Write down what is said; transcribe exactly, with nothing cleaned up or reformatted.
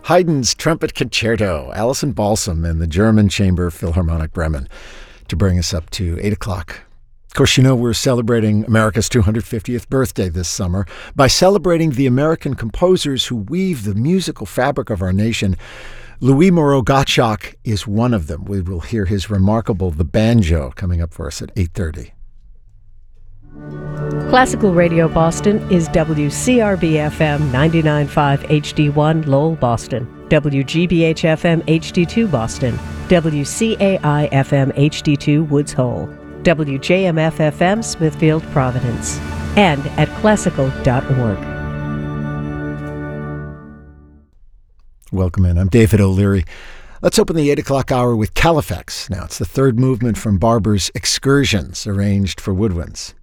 Haydn's Trumpet Concerto, Alison Balsam and the German Chamber Philharmonic Bremen, to bring us up to eight o'clock. Of course, you know we're celebrating America's two hundred fiftieth birthday this summer by celebrating the American composers who weave the musical fabric of our nation. Louis Moreau Gottschalk is one of them. We will hear his remarkable The Banjo coming up for us at eight thirty. Classical Radio Boston is W C R B F M ninety-nine point five H D one Lowell, Boston, W G B H F M H D two Boston, W C A I F M H D two Woods Hole, W J M F F M Smithfield, Providence, and at classical dot org. Welcome in. I'm David O'Leary. Let's open the eight o'clock hour with Califex. Now, it's the third movement from Barber's Excursions, arranged for woodwinds.